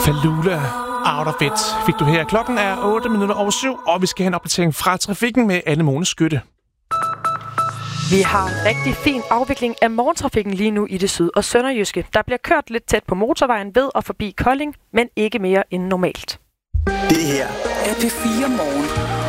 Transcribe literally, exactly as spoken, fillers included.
Falula, Out of It, fik du her. Klokken er otte minutter over syv, og vi skal have en opdatering fra trafikken med Anne-Mone Skytte. Vi har en rigtig fin afvikling af morgentrafikken lige nu i det syd- og sønderjyske. Der bliver kørt lidt tæt på motorvejen ved og forbi Kolding, men ikke mere end normalt. Det her er P fire Morgen.